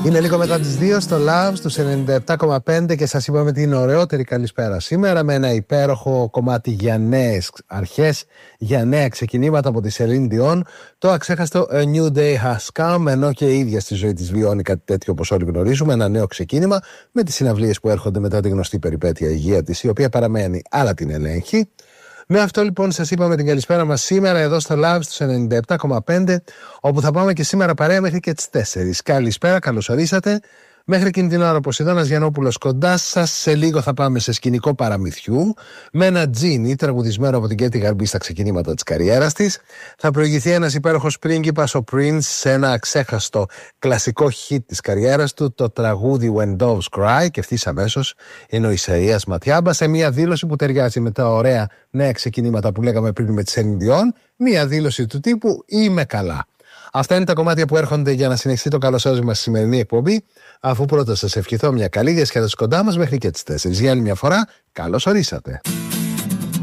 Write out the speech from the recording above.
Είναι λίγο μετά τις 2 στο Love, στους 97,5 και σας είπαμε την ωραιότερη καλησπέρα σήμερα με ένα υπέροχο κομμάτι για νέες αρχές, για νέα ξεκινήματα από τη Celine Dion. Το αξέχαστο A New Day Has Come, ενώ και η ίδια στη ζωή της βιώνει κάτι τέτοιο όπως όλοι γνωρίζουμε, ένα νέο ξεκίνημα με τις συναυλίες που έρχονται μετά τη γνωστή περιπέτεια υγεία της, η οποία παραμένει αλλά την ελέγχει. Με αυτό λοιπόν σας είπαμε την καλησπέρα μας σήμερα εδώ στο Love στους 97,5, όπου θα πάμε και σήμερα παρέα μέχρι και τις 4. Καλησπέρα, καλώς ορίσατε. Μέχρι εκείνη την ώρα ο Ποσειδώνας Γιαννόπουλος κοντά σας. Σε λίγο θα πάμε σε σκηνικό παραμυθιού με ένα Τζίνι τραγουδισμένο από την Κέτι Γαρμπή στα ξεκινήματα της καριέρας της. Θα προηγηθεί ένας υπέροχος πρίγκιπας, ο Prince, σε ένα αξέχαστο κλασικό hit της καριέρας του, το τραγούδι When Doves Cry, και ευθύς αμέσως είναι ο Ισαΐας Ματιάμπα σε μια δήλωση που ταιριάζει με τα ωραία νέα ξεκινήματα που λέγαμε πριν με τη Celine Dion, μια δήλωση του τύπου «Είμαι καλά». Αυτά είναι τα κομμάτια που έρχονται για να συνεχιστεί το καλωσόρισμα στη σημερινή εκπομπή, αφού πρώτα σας ευχηθώ μια καλή διασκέδαση κοντά μας μέχρι και τις 4. Για άλλη μια φορά, καλώς ορίσατε.